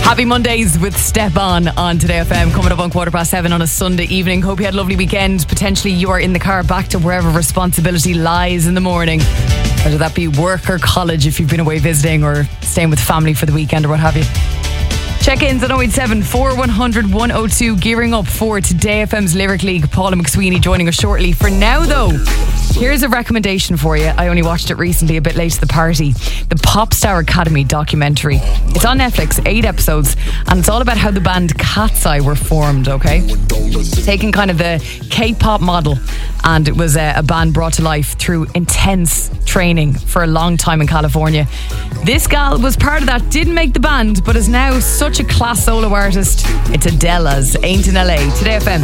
Happy Mondays with Step On Today FM, coming up on 7:15 on a Sunday evening. Hope you had a lovely weekend. Potentially you are in the car back to wherever responsibility lies in the morning, whether that be work or college if you've been away visiting or staying with family for the weekend or what have you. Check-ins at 087 4100 102, gearing up for Today FM's Lyric League. Paula McSweeney joining us shortly. For now though, here's a recommendation for you. I only watched it recently, a bit late to the party. The Popstar Academy documentary. It's on Netflix, 8 episodes, and it's all about how the band Cat's Eye were formed, okay? Taking kind of the K-pop model, and it was a band brought to life through intense training for a long time in California. This gal was part of that, didn't make the band, but is now such a class solo artist. It's Adele's Ain't in LA. Today FM.